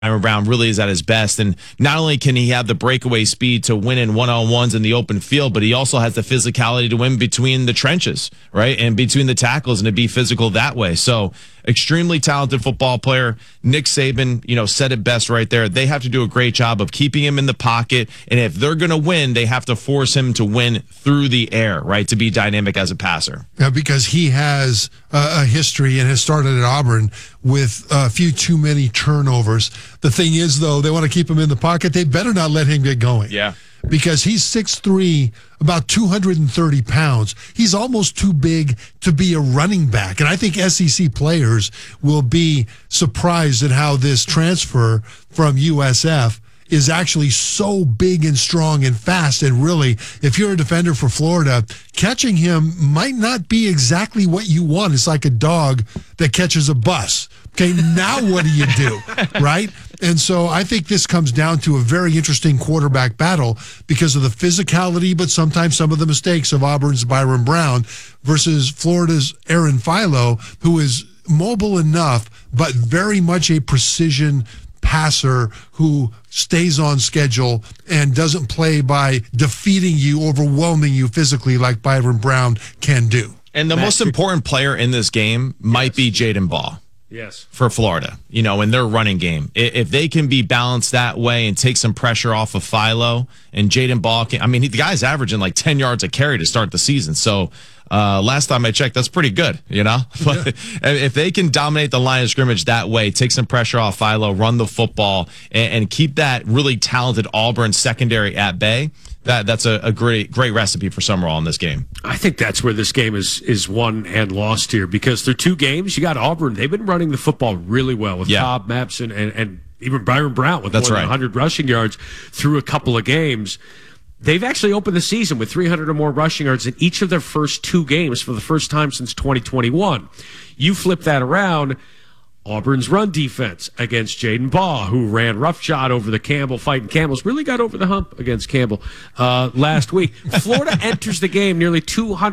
Byron Brown really is at his best. And not only can he have the breakaway speed to win in one-on-ones in the open field, but he also has the physicality to win between the trenches, right? And between the tackles and to be physical that way. So extremely talented football player. Nick Saban, said it best right there. They have to do a great job of keeping him in the pocket. And if they're going to win, they have to force him to win through the air, right? To be dynamic as a passer. Yeah, because he has a history and has started at Auburn with a few too many turnovers. The thing is, though, they want to keep him in the pocket. They better not let him get going. Yeah. Because he's 6'3", about 230 pounds. He's almost too big to be a running back. And I think SEC players will be surprised at how this transfer from USF is actually so big and strong and fast. And really, if you're a defender for Florida, catching him might not be exactly what you want. It's like a dog that catches a bus. Okay, now what do you do, right? And so I think this comes down to a very interesting quarterback battle because of the physicality, but sometimes some of the mistakes of Auburn's Byron Brown versus Florida's Aaron Philo, who is mobile enough, but very much a precision passer who stays on schedule and doesn't play by defeating you, overwhelming you physically like Byron Brown can do. And the most important player in this game might be Jaden Ball. Yes. For Florida, in their running game. If they can be balanced that way and take some pressure off of Philo and Jaden Ball, the guy's averaging like 10 yards a carry to start the season. So last time I checked, that's pretty good, But if they can dominate the line of scrimmage that way, take some pressure off Philo, run the football, and keep that really talented Auburn secondary at bay, that's a great recipe for Summerall in this game. I think that's where this game is won and lost here because through two games, you got Auburn. They've been running the football really well with Cobb, Mapson, and even Byron Brown with more than 100 rushing yards through a couple of games. They've actually opened the season with 300 or more rushing yards in each of their first two games for the first time since 2021. You flip that around, Auburn's run defense against Jaden Ball, who ran roughshod over the Campbell, fighting Campbell's, really got over the hump against Campbell last week. Florida enters the game nearly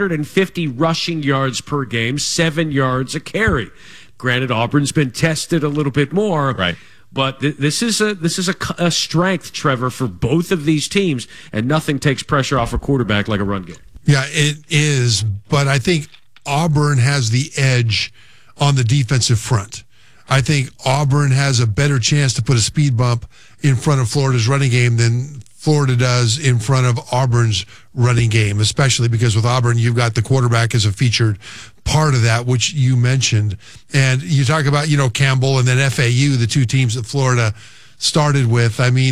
250 rushing yards per game, 7 yards a carry. Granted, Auburn's been tested a little bit more, right? But this is a strength, Trevor, for both of these teams, and nothing takes pressure off a quarterback like a run game. Yeah, it is, but I think Auburn has the edge on the defensive front. I think Auburn has a better chance to put a speed bump in front of Florida's running game than Florida does in front of Auburn's running game, especially because with Auburn, you've got the quarterback as a featured part of that, which you mentioned. And you talk about, Campbell and then FAU, the two teams that Florida started with.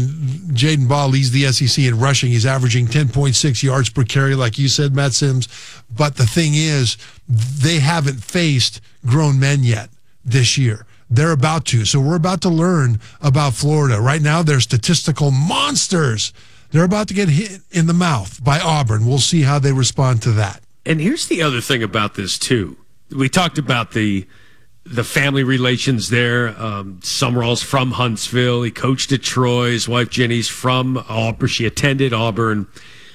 Jaden Ball leads the SEC in rushing. He's averaging 10.6 yards per carry, like you said, Matt Sims. But the thing is, they haven't faced grown men yet this year. They're about to. So we're about to learn about Florida. Right now, they're statistical monsters. They're about to get hit in the mouth by Auburn. We'll see how they respond to that. And here's the other thing about this, too. We talked about the family relations there. Summerall's from Huntsville. He coached at Troy. His wife, Jenny's from Auburn. She attended Auburn.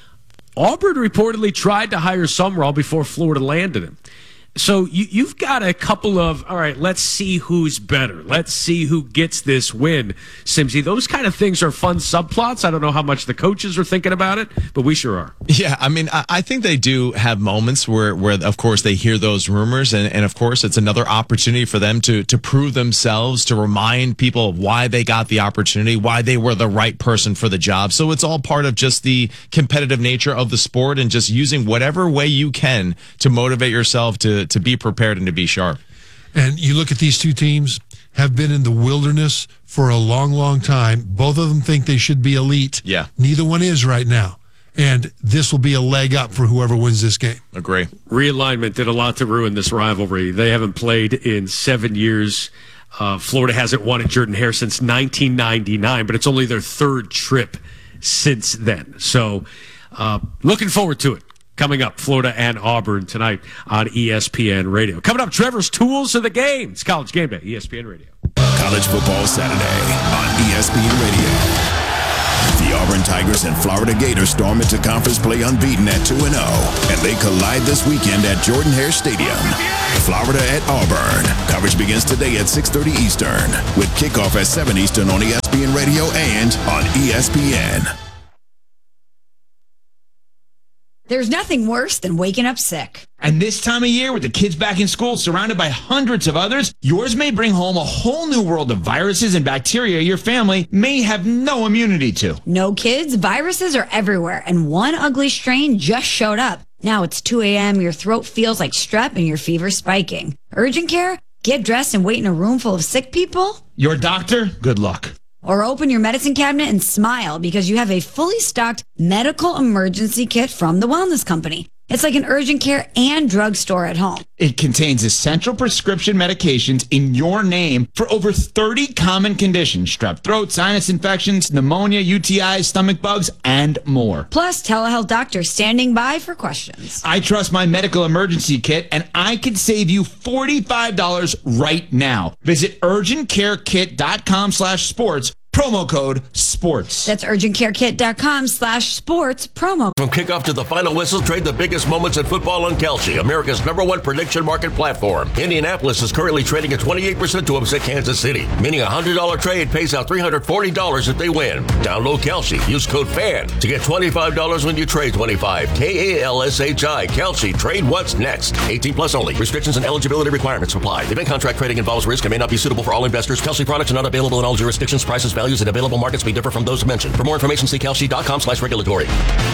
Auburn reportedly tried to hire Summerall before Florida landed him. So you've got a couple of, all right, let's see who's better. Let's see who gets this win. Simsy, those kind of things are fun subplots. I don't know how much the coaches are thinking about it, but we sure are. Yeah, I think they do have moments where of course, they hear those rumors, and of course, it's another opportunity for them to prove themselves, to remind people of why they got the opportunity, why they were the right person for the job. So it's all part of just the competitive nature of the sport and just using whatever way you can to motivate yourself to be prepared and to be sharp. And you look at these two teams, have been in the wilderness for a long, long time. Both of them think they should be elite. Yeah. Neither one is right now. And this will be a leg up for whoever wins this game. Agree. Realignment did a lot to ruin this rivalry. They haven't played in 7 years. Florida hasn't won at Jordan-Hare since 1999, but it's only their third trip since then. So looking forward to it. Coming up, Florida and Auburn tonight on ESPN Radio. Coming up, Trevor's Tools of the Game. It's College Game Day, ESPN Radio. College Football Saturday on ESPN Radio. The Auburn Tigers and Florida Gators storm into conference play unbeaten at 2-0, and they collide this weekend at Jordan-Hare Stadium. Florida at Auburn. Coverage begins today at 6:30 Eastern, with kickoff at 7 Eastern on ESPN Radio and on ESPN. There's nothing worse than waking up sick. And this time of year, with the kids back in school, surrounded by hundreds of others, yours may bring home a whole new world of viruses and bacteria your family may have no immunity to. No, kids, viruses are everywhere, and one ugly strain just showed up. Now it's 2 a.m., your throat feels like strep, and your fever's spiking. Urgent care? Get dressed and wait in a room full of sick people? Your doctor? Good luck. Or open your medicine cabinet and smile because you have a fully stocked medical emergency kit from the Wellness Company. It's like an urgent care and drugstore at home. It contains essential prescription medications in your name for over 30 common conditions: strep throat, sinus infections, pneumonia, UTIs, stomach bugs, and more. Plus, telehealth doctors standing by for questions. I trust my medical emergency kit, and I can save you $45 right now. Visit urgentcarekit.com/sports. Promo code SPORTS. That's urgentcarekit.com/sports promo. From kickoff to the final whistle, trade the biggest moments in football on Kalshi, America's #1 prediction market platform. Indianapolis is currently trading at 28% to upset Kansas City, meaning a $100 trade pays out $340 if they win. Download Kalshi. Use code FAN to get $25 when you trade 25. KALSHI. Kalshi. Trade what's next. 18 plus only. Restrictions and eligibility requirements apply. Event contract trading involves risk and may not be suitable for all investors. Kalshi products are not available in all jurisdictions. Prices, values, and available markets may differ from those mentioned. For more information, see kalshi.com/regulatory.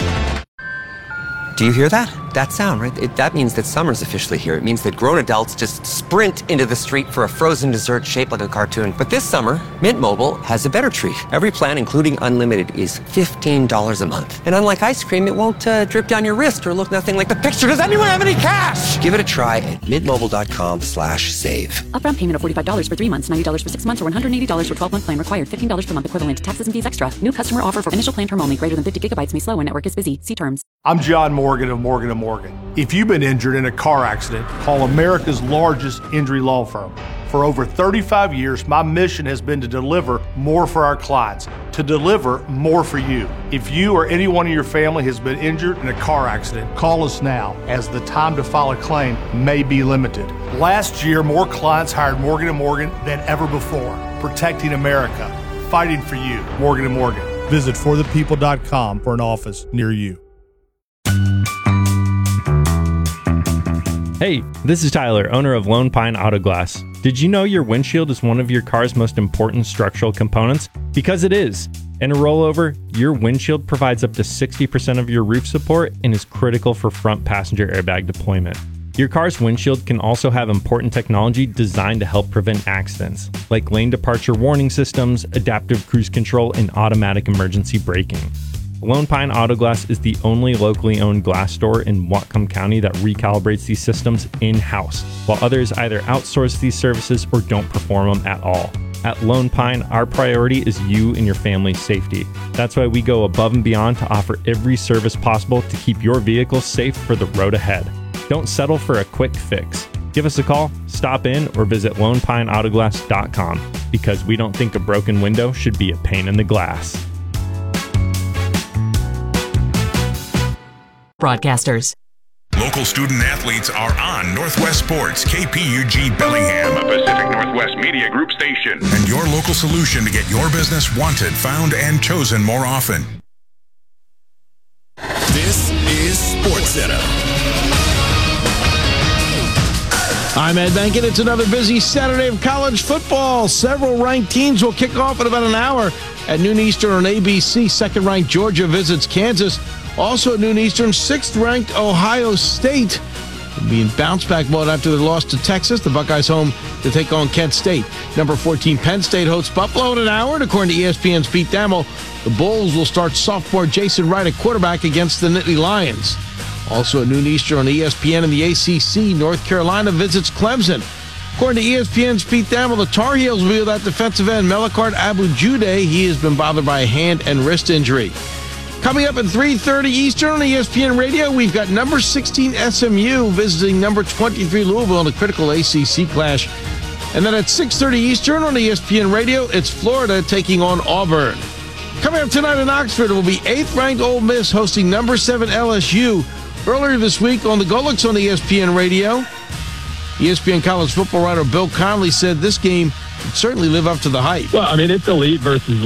Do you hear that? That sound, right? That means that summer's officially here. It means that grown adults just sprint into the street for a frozen dessert shaped like a cartoon. But this summer, Mint Mobile has a better treat. Every plan, including unlimited, is $15 a month. And unlike ice cream, it won't drip down your wrist or look nothing like the picture. Does anyone have any cash? Give it a try at mintmobile.com/save. Upfront payment of $45 for 3 months, $90 for 6 months, or $180 for 12-month plan required. $15 per month equivalent to taxes and fees extra. New customer offer for initial plan term only. Greater than 50 gigabytes may slow when network is busy. See terms. I'm John Morgan of Morgan & Morgan. If you've been injured in a car accident, call America's largest injury law firm. For over 35 years, my mission has been to deliver more for our clients, to deliver more for you. If you or anyone in your family has been injured in a car accident, call us now, as the time to file a claim may be limited. Last year, more clients hired Morgan & Morgan than ever before, protecting America, fighting for you. Morgan & Morgan. Visit forthepeople.com for an office near you. Hey, this is Tyler, owner of Lone Pine Auto Glass. Did you know your windshield is one of your car's most important structural components? Because it is. In a rollover, your windshield provides up to 60% of your roof support and is critical for front passenger airbag deployment. Your car's windshield can also have important technology designed to help prevent accidents, like lane departure warning systems, adaptive cruise control, and automatic emergency braking. Lone Pine Auto Glass is the only locally owned glass store in Whatcom County that recalibrates these systems in-house, while others either outsource these services or don't perform them at all. At Lone Pine, our priority is you and your family's safety. That's why we go above and beyond to offer every service possible to keep your vehicle safe for the road ahead. Don't settle for a quick fix. Give us a call, stop in, or visit lonepineautoglass.com, because we don't think a broken window should be a pain in the glass. Broadcasters. Local student athletes are on Northwest Sports, KPUG Bellingham, a Pacific Northwest Media Group station, and your local solution to get your business wanted, found, and chosen more often. This is SportsCenter. I'm Ed Bankin. It's another busy Saturday of college football. Several ranked teams will kick off in about an hour at noon Eastern on ABC. Second-ranked Georgia visits Kansas. Also at noon Eastern, 6th-ranked Ohio State will be in bounce-back mode after their loss to Texas. The Buckeyes home to take on Kent State. Number 14, Penn State hosts Buffalo in an hour. And according to ESPN's Pete Thamel, the Bulls will start sophomore Jason Wright at quarterback against the Nittany Lions. Also at noon Eastern on ESPN in the ACC, North Carolina visits Clemson. According to ESPN's Pete Thamel, the Tar Heels will be without defensive end Melakart Abu-Jude. He has been bothered by a hand and wrist injury. Coming up at 3:30 Eastern on ESPN Radio, we've got number 16 SMU visiting number 23 Louisville in a critical ACC clash. And then at 6:30 Eastern on ESPN Radio, it's Florida taking on Auburn. Coming up tonight in Oxford will be 8th-ranked Ole Miss hosting number 7 LSU. Earlier this week on the Golics on ESPN Radio, ESPN college football writer Bill Connelly said this game would certainly live up to the hype. Well, I mean, it's elite versus